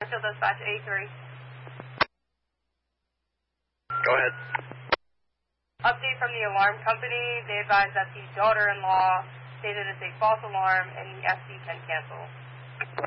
Springfield Dispatch 83. Go ahead. Update from the alarm company. They advise that the daughter-in-law stated it's a false alarm and the SD can cancel.